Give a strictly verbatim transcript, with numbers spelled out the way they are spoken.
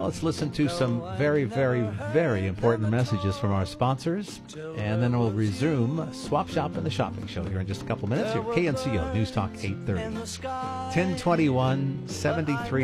Well, let's listen to some very, very, very important messages from our sponsors, and then we'll resume Swap Shop and the Shopping Show here in just a couple minutes here. K N C O News Talk eight thirty. ten twenty-one seventy-three